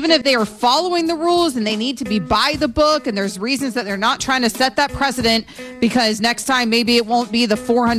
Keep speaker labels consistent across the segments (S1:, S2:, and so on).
S1: even if they are following the rules and they need to be by the book and there's reasons that they're not trying to set that precedent because next time maybe it won't be the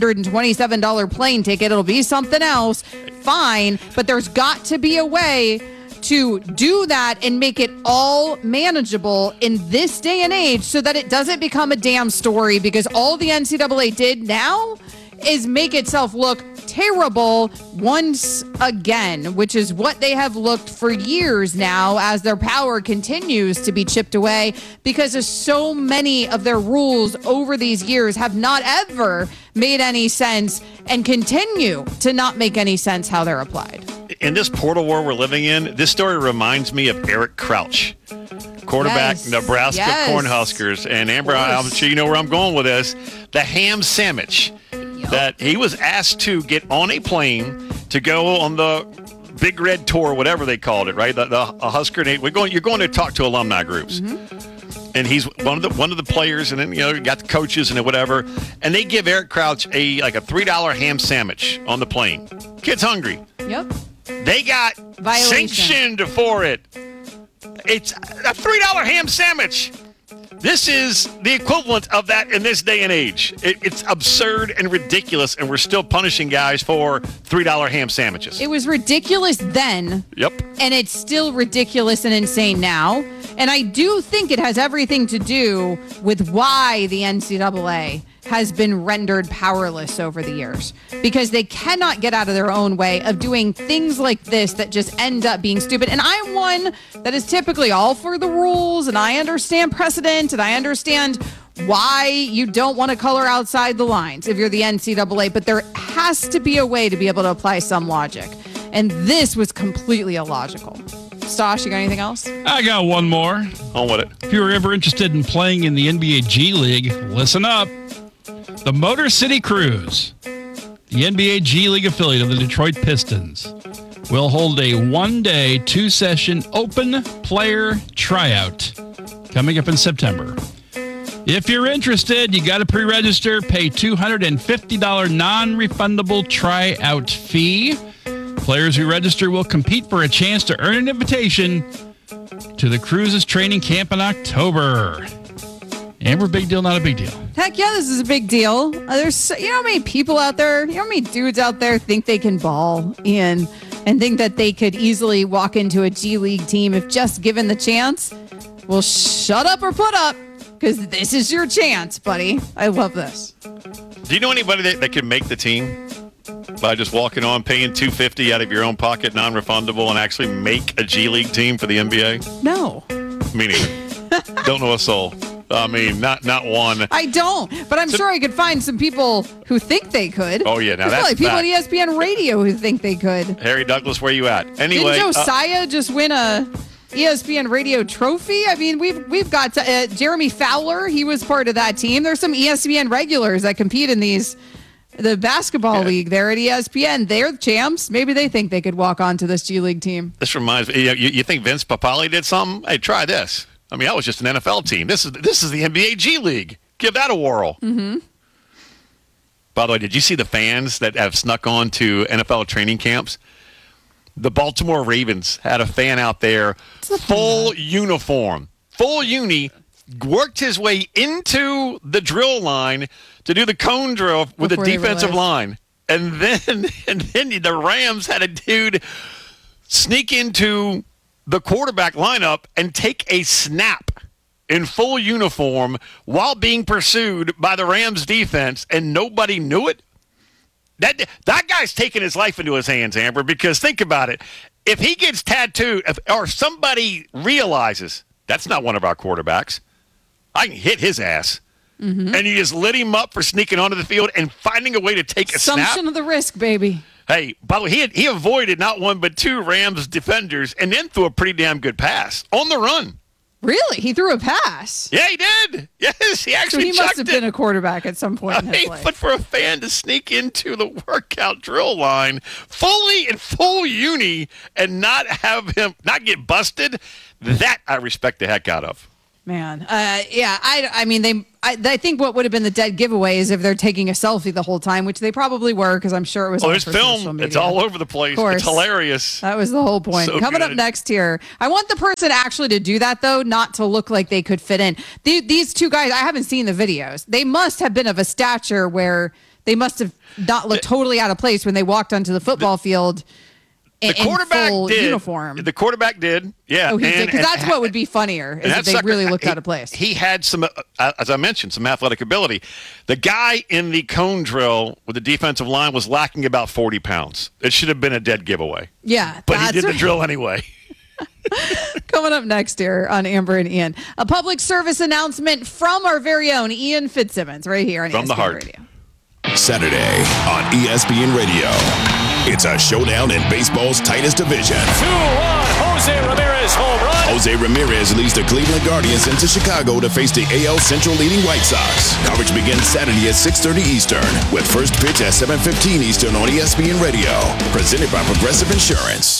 S1: $427 plane ticket, it'll be something else, fine. But there's got to be a way to do that and make it all manageable in this day and age so that it doesn't become a damn story, because all the NCAA did now is make itself look terrible once again, which is what they have looked for years now as their power continues to be chipped away, because so many of their rules over these years have not ever made any sense and continue to not make any sense how they're applied.
S2: In this portal war we're living in, this story reminds me of Eric Crouch, quarterback,
S1: Yes.
S2: Nebraska
S1: Yes.
S2: Cornhuskers. And Amber, I'm sure you know where I'm going with this. The ham sandwich that he was asked to get on a plane to go on the Big Red Tour, whatever they called it, right? The Husker. You're going to talk to alumni groups. Mm-hmm. And he's one of the players, and then you got the coaches and whatever, and they give Eric Crouch a $3 ham sandwich on the plane. Kid's hungry.
S1: Yep.
S2: They got sanctioned for it. It's a $3 ham sandwich. This is the equivalent of that in this day and age. It's absurd and ridiculous, and we're still punishing guys for $3 ham sandwiches.
S1: It was ridiculous then.
S2: Yep.
S1: And it's still ridiculous and insane now. And I do think it has everything to do with why the NCAA has been rendered powerless over the years, because they cannot get out of their own way of doing things like this that just end up being stupid. And I'm one that is typically all for the rules, and I understand precedent, and I understand why you don't want to color outside the lines if you're the NCAA, but there has to be a way to be able to apply some logic. And this was completely illogical. Stosh, you got anything else?
S3: I got one more.
S2: On with it.
S3: If you were ever interested in playing in the NBA G League, listen up. The Motor City Cruise, the NBA G League affiliate of the Detroit Pistons, will hold a one-day, two-session open player tryout coming up in September. If you're interested, you got to pre-register, pay $250 non-refundable tryout fee. Players who register will compete for a chance to earn an invitation to the Cruise's training camp in October. Amber, big deal, not a big deal?
S1: Heck yeah, this is a big deal. There's, how many people out there, how many dudes out there think they can ball, Ian, and think that they could easily walk into a G League team if just given the chance? Well, shut up or put up, because this is your chance, buddy. I love this.
S2: Do you know anybody that can make the team by just walking on, paying $250 out of your own pocket, non-refundable, and actually make a G League team for the NBA?
S1: No.
S2: Me neither. Don't know a soul. I mean, not one.
S1: I don't, but I'm sure I could find some people who think they could.
S2: Oh, yeah. Now
S1: There's
S2: that's
S1: probably people on ESPN Radio who think they could.
S2: Harry Douglas, where you at? Anyway,
S1: Didn't Josiah just win a ESPN Radio trophy? I mean, we've got Jeremy Fowler. He was part of that team. There's some ESPN regulars that compete in the basketball league there at ESPN. They're the champs. Maybe they think they could walk onto this G League team.
S2: This reminds me. You think Vince Papale did something? Hey, try this. I mean, that was just an NFL team. This is the NBA G League. Give that a whirl. Mm-hmm. By the way, did you see the fans that have snuck on to NFL training camps? The Baltimore Ravens had a fan out there, full uniform, full uni, worked his way into the drill line to do the cone drill with the defensive line. And then the Rams had a dude sneak into the quarterback lineup and take a snap in full uniform while being pursued by the Rams defense, and nobody knew it. That guy's taking his life into his hands, Amber, because think about it. If he gets tattooed, or somebody realizes that's not one of our quarterbacks, I can hit his ass. Mm-hmm. And you just lit him up for sneaking onto the field and finding a way to take a snap.
S1: Assumption of the risk, baby.
S2: Hey, by the way, he avoided not one but two Rams defenders and then threw a pretty damn good pass on the run.
S1: Really? He threw a pass?
S2: Yeah, he did. Yes, he actually
S1: chucked it. So he must have been a quarterback at some point in his life.
S2: But for a fan to sneak into the workout drill line fully in full uni and not have him not get busted, that I respect the heck out of.
S1: Man, yeah, I mean, I think what would have been the dead giveaway is if they're taking a selfie the whole time, which they probably were, because I'm sure it was.
S2: Oh,
S1: all
S2: there's
S1: for social
S2: film.
S1: media.
S2: It's all over the place. It's hilarious.
S1: That was the whole point.
S2: So
S1: Coming
S2: good.
S1: up next here, I want the person actually to do that, though, not to look like they could fit in. These two guys, I haven't seen the videos. They must have been of a stature where they must have not looked totally out of place when they walked onto the football field.
S2: The quarterback
S1: in full
S2: did.
S1: uniform.
S2: The quarterback did. Yeah.
S1: Oh, he did. Because that's what would be funnier is if they really looked out of place.
S2: He had some, as I mentioned, some athletic ability. The guy in the cone drill with the defensive line was lacking about 40 pounds. It should have been a dead giveaway.
S1: Yeah.
S2: But he did the drill anyway.
S1: Coming up next here on Amber and Ian, a public service announcement from our very own Ian Fitzsimmons right here on
S2: From
S1: ESPN
S2: the heart.
S1: Radio.
S4: Saturday on ESPN Radio. It's a showdown in baseball's tightest division.
S5: 2-1, Jose Ramirez home run.
S4: Jose Ramirez leads the Cleveland Guardians into Chicago to face the AL Central leading White Sox. Coverage begins Saturday at 6:30 Eastern with first pitch at 7:15 Eastern on ESPN Radio. Presented by Progressive Insurance.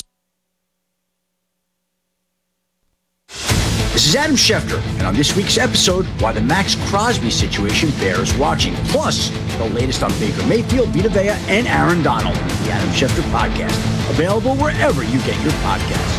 S6: This is Adam Schefter, and on this week's episode, why the Max Crosby situation bears watching. Plus, the latest on Baker Mayfield, Vita Vea, and Aaron Donald. The Adam Schefter Podcast. Available wherever you get your podcasts.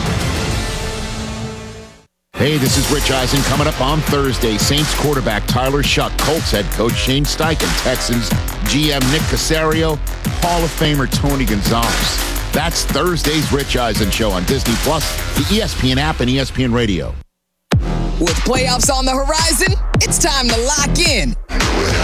S7: Hey, this is Rich Eisen. Coming up on Thursday, Saints quarterback Tyler Shuck, Colts head coach Shane Steichen, Texans GM Nick Caserio, Hall of Famer Tony Gonzalez. That's Thursday's Rich Eisen Show on Disney+, the ESPN app, and ESPN Radio.
S8: With playoffs on the horizon, it's time to lock in.